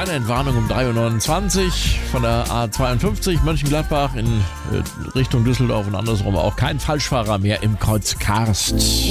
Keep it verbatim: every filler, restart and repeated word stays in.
Kleine Entwarnung um drei Uhr neunundzwanzig von der A zweiundfünfzig Mönchengladbach in Richtung Düsseldorf und andersrum auch kein Falschfahrer mehr im Kreuz Karst.